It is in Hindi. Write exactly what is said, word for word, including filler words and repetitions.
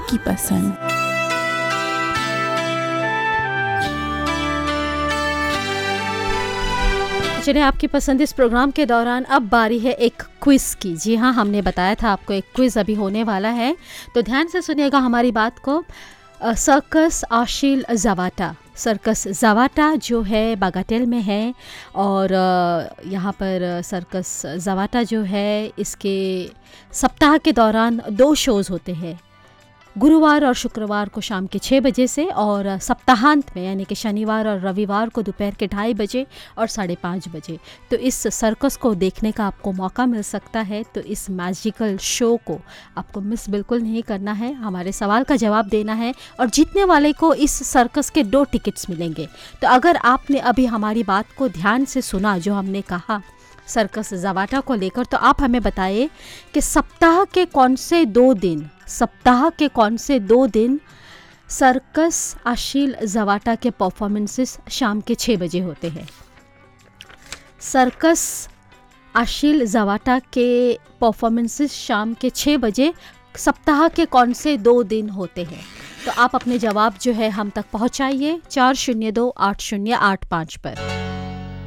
आपकी पसंद। चलिए, आपकी पसंद इस प्रोग्राम के दौरान अब बारी है एक क्विज़ की। जी हाँ, हमने बताया था आपको एक क्विज़ अभी होने वाला है, तो ध्यान से सुनिएगा हमारी बात को। सर्कस आशील जवाटा, सर्कस जवाटा जो है बागाटेल में है, और यहाँ पर सर्कस जवाटा जो है इसके सप्ताह के दौरान दो शोज़ होते हैं, गुरुवार और शुक्रवार को शाम के छः बजे से, और सप्ताहांत में यानी कि शनिवार और रविवार को दोपहर के ढाई बजे और साढ़े पाँच बजे। तो इस सर्कस को देखने का आपको मौका मिल सकता है, तो इस मैजिकल शो को आपको मिस बिल्कुल नहीं करना है। हमारे सवाल का जवाब देना है और जीतने वाले को इस सर्कस के दो टिकट्स मिलेंगे। तो अगर आपने अभी हमारी बात को ध्यान से सुना जो हमने कहा सर्कस जवाटा को लेकर, तो आप हमें बताइए कि सप्ताह के कौन से दो दिन सप्ताह के कौन से दो दिन सर्कस आशील जवाटा के परफॉर्मेंसेस शाम के छः बजे होते हैं। सर्कस आशील जवाटा के परफॉर्मेंसेस शाम के छः बजे सप्ताह के कौन से दो दिन होते हैं। तो आप अपने जवाब जो है हम तक पहुंचाइए चार शून्य दो आठ शून्य आठ पाँच पर।